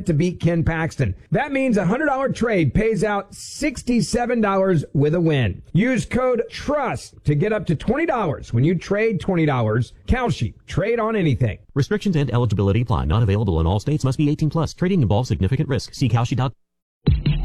to beat Ken Paxton. That means a $100 trade pays out $67 with a win. Use code TRUST to get up to $20 when you trade $20. Kalshi, trade on anything. Restrictions and eligibility apply. Not available in all states. Must be 18 plus. Trading involves significant risk. See Kalshi.com.